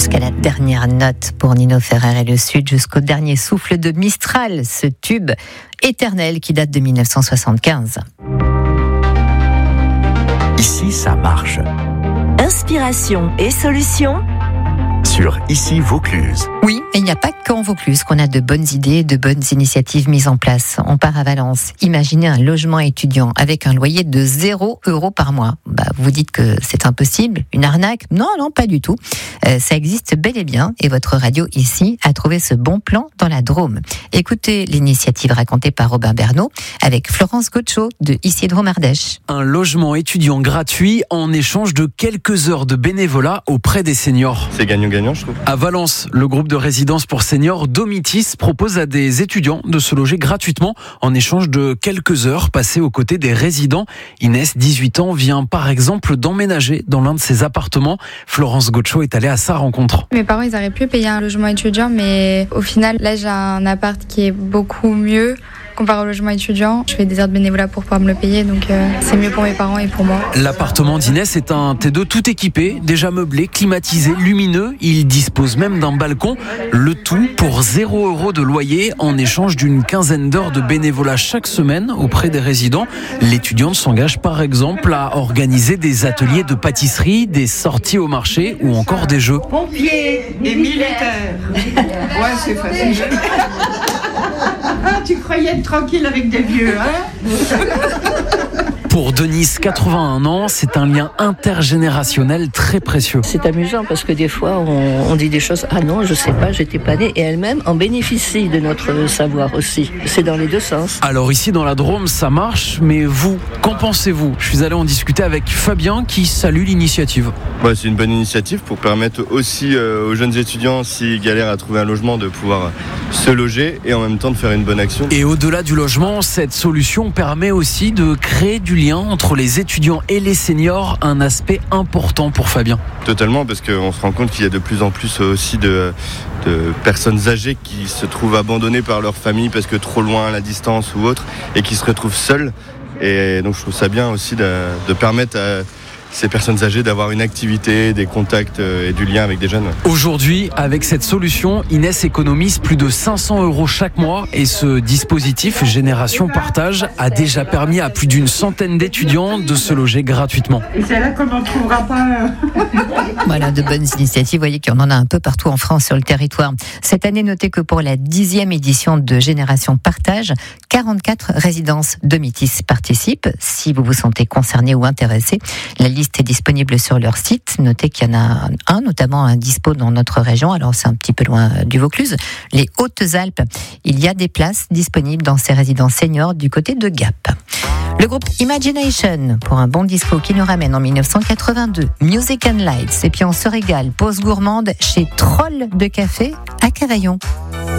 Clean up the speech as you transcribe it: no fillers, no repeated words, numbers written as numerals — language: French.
jusqu'à la dernière note pour Nino Ferrer et le Sud, jusqu'au dernier souffle de Mistral, ce tube éternel qui date de 1975. Ici, ça marche. Inspiration et solutions Sur Ici Vaucluse. Oui, et il n'y a pas qu'en Vaucluse qu'on a de bonnes idées, de bonnes initiatives mises en place. On part à Valence. Imaginez un logement étudiant avec un loyer de 0 € par mois. Vous dites que c'est impossible, une arnaque ? Non, pas du tout. Ça existe bel et bien et votre radio ici a trouvé ce bon plan dans la Drôme. Écoutez l'initiative racontée par Robin Bernot avec Florence Gaucho de Ici Drôme Ardèche. Un logement étudiant gratuit en échange de quelques heures de bénévolat auprès des seniors. C'est gagnant-gagnant, je trouve. À Valence, le groupe de résidence pour seniors Domitis propose à des étudiants de se loger gratuitement en échange de quelques heures passées aux côtés des résidents. Inès, 18 ans, vient par exemple d'emménager dans l'un de ses appartements. Florence Gaucho est allée à sa rencontre. Mes parents, ils auraient pu payer un logement étudiant, mais au final, là, j'ai un appart qui est beaucoup mieux comparé au logement étudiant. Je fais des heures de bénévolat pour pouvoir me le payer, donc c'est mieux pour mes parents et pour moi. L'appartement d'Inès est un T2 tout équipé, déjà meublé, climatisé, lumineux. Il dispose même d'un balcon. Le tout pour 0 € de loyer en échange d'une quinzaine d'heures de bénévolat chaque semaine auprès des résidents. L'étudiante s'engage par exemple à organiser des ateliers de pâtisserie, des sorties au marché ou encore des jeux. Pompiers et militaires. Ouais, c'est facile. Tu croyais être tranquille avec des vieux, hein? Pour Denise, 81 ans, c'est un lien intergénérationnel très précieux. C'est amusant parce que des fois on dit des choses, ah non je sais pas, j'étais pas née, et elle-même en bénéficie de notre savoir aussi. C'est dans les deux sens. Alors ici dans la Drôme ça marche, mais vous, qu'en pensez-vous ? Je suis allé en discuter avec Fabien qui salue l'initiative. C'est une bonne initiative pour permettre aussi aux jeunes étudiants, s'ils galèrent à trouver un logement, de pouvoir se loger et en même temps de faire une bonne action. Et au-delà du logement, cette solution permet aussi de créer du lien entre les étudiants et les seniors, un aspect important pour Fabien. Totalement, parce qu'on se rend compte qu'il y a de plus en plus aussi de personnes âgées qui se trouvent abandonnées par leur famille parce que trop loin à la distance ou autre, et qui se retrouvent seules. Et donc je trouve ça bien aussi de permettre à ces personnes âgées d'avoir une activité, des contacts et du lien avec des jeunes. Aujourd'hui, avec cette solution, Inès économise plus de 500 € chaque mois et ce dispositif Génération Partage a déjà permis à plus d'une centaine d'étudiants de se loger gratuitement. Et c'est là qu'on n'en trouvera pas. Voilà, de bonnes initiatives. Vous voyez qu'il y en a un peu partout en France sur le territoire. Cette année, notez que pour la 10e édition de Génération Partage, 44 résidences Domitis participent. Si vous vous sentez concerné ou intéressé, la liste est disponible sur leur site. Notez qu'il y en a un, notamment un dispo dans notre région. Alors c'est un petit peu loin du Vaucluse. Les Hautes-Alpes, il y a des places disponibles dans ces résidences seniors du côté de Gap. Le groupe Imagination pour un bon disco qui nous ramène en 1982. Music and Lights. Et puis on se régale, pause gourmande chez Troll de Café à Cavaillon.